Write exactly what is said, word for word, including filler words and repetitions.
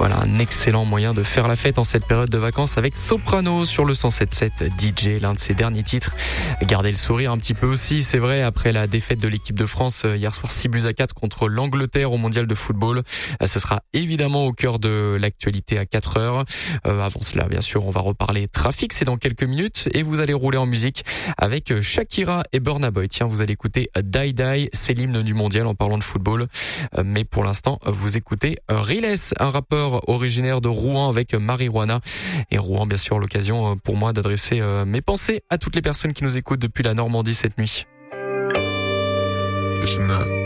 Voilà un excellent moyen de faire la fête en cette période de vacances avec Soprano sur le cent sept virgule sept D J, l'un de ses derniers titres. Gardez le sourire un petit peu aussi, c'est vrai, après la défaite de l'équipe de France hier soir six buts à quatre contre l'Angleterre au mondial de football. Ce sera évidemment au cœur de l'actualité à quatre heures. Euh, avant cela, bien sûr, on va reparler trafic, c'est dans quelques minutes et vous allez rouler en musique avec Shakira et Burna Boy. Tiens, vous allez écouter Die Die, c'est l'hymne du mondial en parlant de football. Euh, mais pour l'instant, vous écoutez Riles, un rappeur originaire de Rouen avec Marijuana. Et Rouen, bien sûr, l'occasion pour moi d'adresser mes pensées à toutes les personnes qui nous écoutent depuis la Normandie cette nuit. Listen up.